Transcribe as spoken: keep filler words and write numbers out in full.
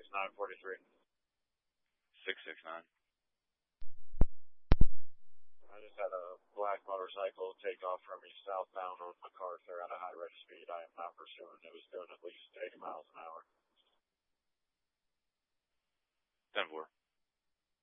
six nine forty-three. six six nine. I just had a black motorcycle take off from me southbound on MacArthur at a high rate of speed. I am not pursuing. It was doing at least eighty miles